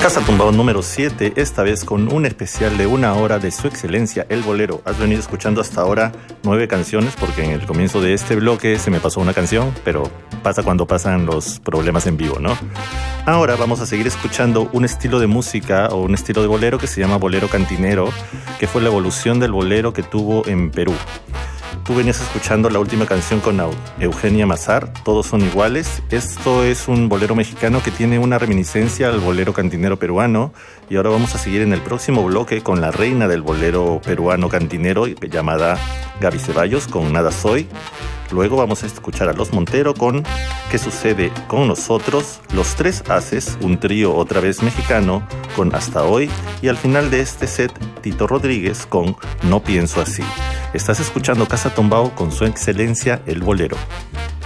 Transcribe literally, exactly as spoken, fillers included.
Casa Tumbao número siete, esta vez con un especial de una hora de Su Excelencia, El Bolero. Has venido escuchando hasta ahora nueve canciones, porque en el comienzo de este bloque se me pasó una canción, pero pasa cuando pasan los problemas en vivo, ¿no? Ahora vamos a seguir escuchando un estilo de música o un estilo de bolero que se llama bolero cantinero, que fue la evolución del bolero que tuvo en Perú. Tú venías escuchando la última canción con Eugenia Mazar, Todos son iguales. Esto es un bolero mexicano que tiene una reminiscencia al bolero cantinero peruano. Y ahora vamos a seguir en el próximo bloque con la reina del bolero peruano cantinero, llamada Gaby Ceballos, con Nada Soy. Luego vamos a escuchar a Los Montero con ¿Qué sucede con nosotros? Los Tres Haces, un trío otra vez mexicano, con Hasta Hoy. Y al final de este set, Tito Rodríguez con No pienso así. Estás escuchando Casa Tumbao con Su Excelencia, El Bolero.